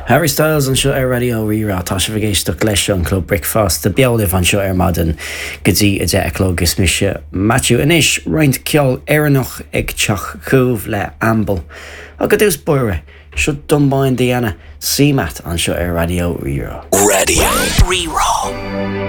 Harry Styles an seo ar radio rírá tá se bhgéisteach leis an club Brickfast de bealibh an seo ar madan gotí a deachlógus mise Matthew inis roiint ceol éannach ag teach chuamh le ambal. A go dús buire seo dumbáin Diana CMAT an seo ar radio rírá. Radio Rerá.